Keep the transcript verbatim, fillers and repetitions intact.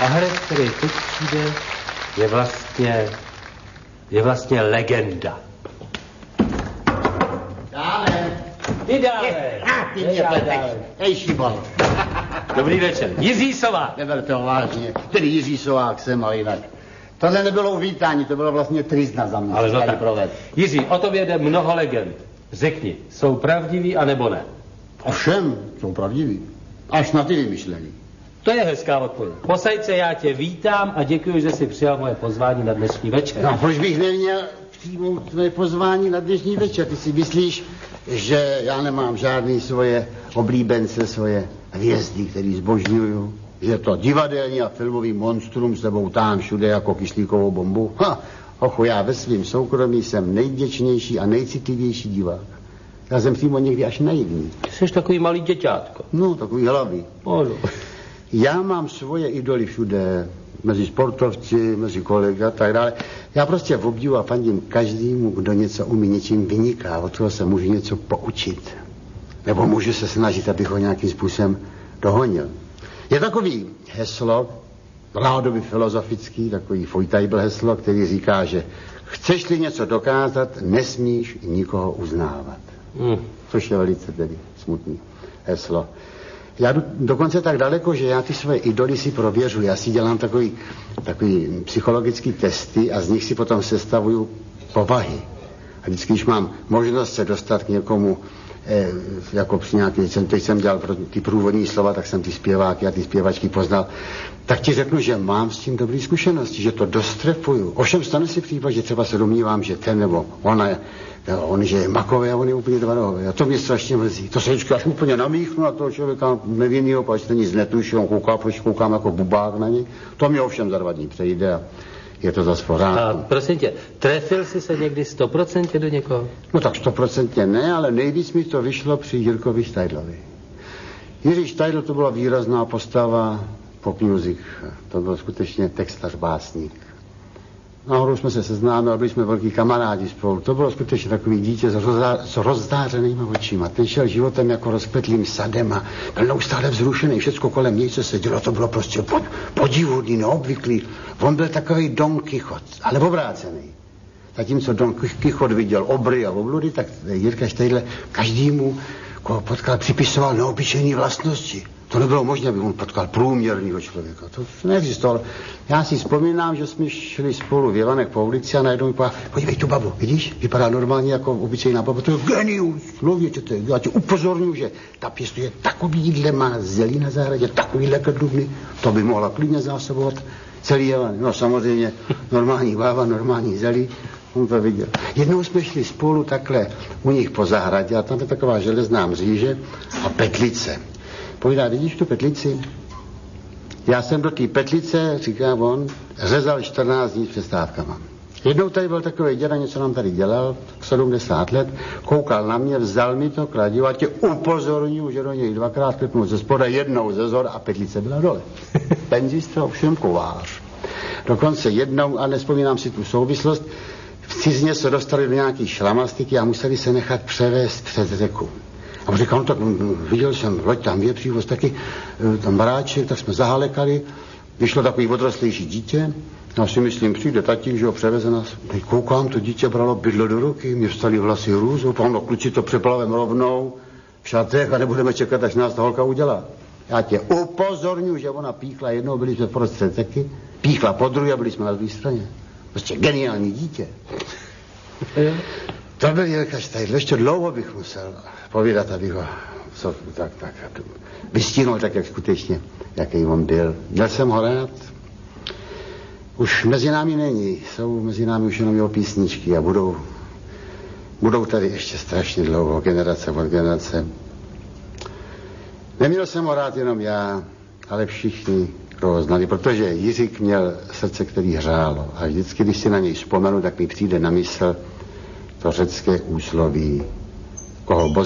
A herec, který teď přijde, je vlastně, je vlastně legenda. Dále. Ty dále. A, ty mě pleteš. Hej, Šibal. Dobrý večer. Jiří Sovák. Neberte ho vážně. Tedy Jiří Sovák jsem, ale jinak. Tohle nebylo uvítání, to bylo vlastně trizna za mě. Ale no tak. Jiří, o tobě jde mnoho legend. Řekni, jsou pravdiví anebo ne? Ovšem, jsou pravdiví. Až na ty vymyšlení. To je hezká odpověď. Posaďce, já tě vítám a děkuji, že jsi přijal moje pozvání na dnešní večer. No, proč bych neměl přijmout tvoje pozvání na dnešní večer? Ty si myslíš, že já nemám žádný svoje oblíbence, svoje hvězdy, který zbožňuju? Že to divadelní a filmový monstrum s tebou tam všude jako kyslíkovou bombu? Ha, ochu, já ve svým soukromí jsem nejděčnější a nejcitlivější divák. Já jsem přímo někdy až naivní. Jsi takový malý děťátko. No, takový hlavý. Oh, no. Já mám svoje idoly všude, mezi sportovci, mezi kolegy a tak dále. Já prostě v obdivu a fandím každému, kdo něco umí, něčím vyniká, od toho se může něco poučit. Nebo můžu se snažit, abych ho nějakým způsobem dohonil. Je takový heslo, rádoby filozofický, takový Feuilletabl heslo, který říká, že chceš-li něco dokázat, nesmíš nikoho uznávat. Mm. Což je velice tedy smutný heslo. Já jdu dokonce tak daleko, že já ty své idoly si prověřuji. Já si dělám takový, takový psychologický testy a z nich si potom sestavuju povahy. A vždycky, když mám možnost se dostat k někomu, eh, jako při nějaký, teď jsem dělal pro ty průvodní slova, tak jsem ty zpěváky a ty zpěvačky poznal, tak ti řeknu, že mám s tím dobrý zkušenosti, že to dostrefuju. Ovšem stane si případ, že třeba se domnívám, že ten nebo ona je, on, že je makový a on je úplně tvarový. A to mě strašně mrzí. To se vždycky až úplně namíchnu a toho člověka nevinnýho, protože to nic netuší, on kouká, proč koukám jako bubák na něj. To mě ovšem za dva dní přejde a je to zas pořádku. A prosím tě, trefil jsi se někdy stoprocentně do někoho? No tak stoprocentně ne, ale nejvíc mi to vyšlo při Jirkovi Štajdlovi. Jiří Štajdl to byla výrazná postava pop music. To byl skutečně textař, básník. Nahoru jsme se seznámili, byli jsme velký kamarádi spolu. To bylo skutečně takový dítě s, rozdá, s rozdářenýma očima. Ten šel životem jako rozpetlým sadem a byl neustále vzrušený. Všecko kolem něj, co se dělo, to bylo prostě pod, podivuhodný, neobvyklý. On byl takový Don Kichot, ale obrácený. Zatímco Don Kichot viděl obry a obludy, tak Jirka Štajdl každému, koho potkal, připisoval neobyčejné vlastnosti. To nebylo možné, aby on potkal průměrného člověka. To neexistovalo. Já si vzpomínám, že jsme šli spolu v Jevanek po ulici a najednou mi povedal, podívej tu babu, vidíš? Vypadá normálně jako obyčejná baba. To je genius, člověče, to je. Já tě upozorňuji, že ta pěstuje takový jídle, má zelí na zahradě, takovýhle krdubny, to by mohla klidně zásobovat celý Jevanek. No samozřejmě, normální bába, normální zelí. On to viděl. Jednou jsme šli spolu takhle u nich po zahradě a tam je taková železná mříže a petlice. Povídá, vidíš tu petlici? Já jsem do té petlice, říká on, řezal čtrnáct dní s přestávkama. Jednou tady byl takový děda, něco nám tady dělal, sedmdesát let, koukal na mě, vzal mi to kladivo a tě upozorňuji, že do něj dvakrát klepnul ze spoda, jednou ze zor a petlice byla dole. Penzista, ovšem kovář. Dokonce jednou, a nespomínám si tu souvislost, v cizině se dostali do nějaký šlamastiky a museli se nechat převést přes řeku. A on říkal, no tak viděl jsem, loď tam je přívoz taky, tam baráček, tak jsme zahalekali, vyšlo takový odrostlejší dítě, já si myslím, přijde tatík, že ho převeze nás. Teď koukám, to dítě bralo bydlo do ruky, mě vstali vlasy růzou, pán, no kluci to přeplavem rovnou v šatech a nebudeme čekat, až nás ta holka udělá. Já tě upozorňuji, že ona píchla, jednou byli jsme prostřed řeky, píchla po druhé a byli jsme na druhé straně. Prostě geniální dítě. To byl Jirka Štajdl, ještě dlouho bych musel povídat, abych ho co, tak, tak, vystihnul tak, jak skutečně, jaký on byl. Měl jsem ho rád. Už mezi námi není, jsou mezi námi už jenom jeho písničky a budou, budou tady ještě strašně dlouho, generace od generace. Neměl jsem ho rád jenom já, ale všichni, kdo ho znali, protože Jiřík měl srdce, který hřálo a vždycky, když si na něj vzpomenu, tak mi přijde na mysl to řecké úsloví, koho